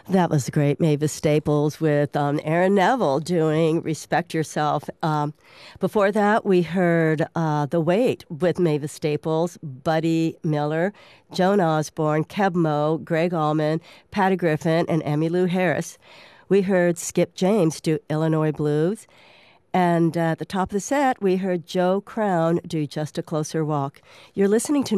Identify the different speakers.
Speaker 1: That was great. Mavis Staples with Aaron Neville doing Respect Yourself. Before that, we heard The Wait with Mavis Staples, Buddy Miller, Joan Osborne, Keb Mo, Greg Allman, Patty Griffin, and Emmylou Harris. We heard Skip James do Illinois Blues. And at the top of the set, we heard Joe Crown do Just a Closer Walk. You're listening to